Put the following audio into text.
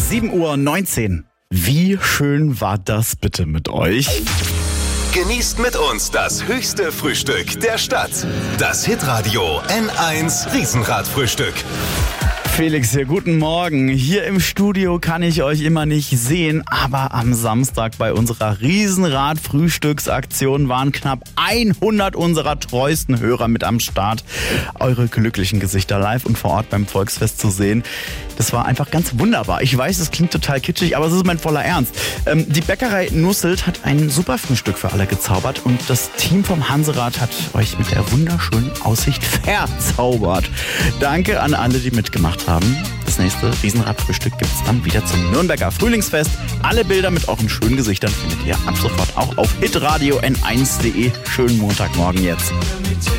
7:19 Uhr. Wie schön war das bitte mit euch? Genießt mit uns das höchste Frühstück der Stadt. Das Hitradio N1 Riesenradfrühstück. Felix hier, guten Morgen. Hier im Studio kann ich euch immer nicht sehen, aber am Samstag bei unserer Riesenrad-Frühstücksaktion waren knapp 100 unserer treuesten Hörer mit am Start. Eure glücklichen Gesichter live und vor Ort beim Volksfest zu sehen, das war einfach ganz wunderbar. Ich weiß, es klingt total kitschig, aber es ist mein voller Ernst. Die Bäckerei Nusselt hat ein super Frühstück für alle gezaubert und das Team vom Hanserad hat euch mit der wunderschönen Aussicht verzaubert. Danke an alle, die mitgemacht haben. Das nächste Riesenradfrühstück gibt es dann wieder zum Nürnberger Frühlingsfest. Alle Bilder mit euren schönen Gesichtern findet ihr ab sofort auch auf hitradio n1.de. Schönen Montagmorgen jetzt.